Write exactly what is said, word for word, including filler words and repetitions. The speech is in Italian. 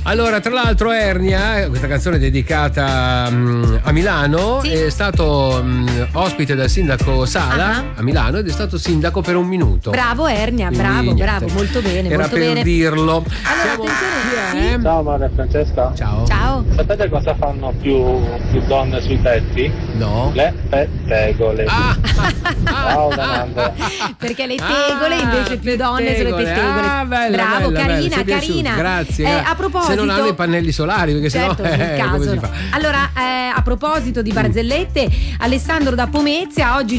Allora, tra l'altro Ernia, questa canzone è dedicata um, a Milano, sì. È stato um, ospite del sindaco Sala uh-huh. a Milano ed è stato sindaco per un minuto. Bravo Ernia, quindi, bravo, niente. bravo, molto bene, Era molto per bene. dirlo. Allora, Siamo... attenzione, sì. Ciao Maria Francesca. Ciao. Ciao. Sapete cosa fanno più, più donne sui tetti? No. Le pettegole. Ah. Ciao Dananda. Perché le tegole ah, invece più donne sono le pettegole. Ah, bella, bravo, bella, carina, bella. carina. Grazie. Eh, grazie. a proposito, se non hanno i pannelli solari, perché certo, sennò nel eh, caso come si no. fa? Allora, eh, a proposito di barzellette, Alessandro da Pomezia oggi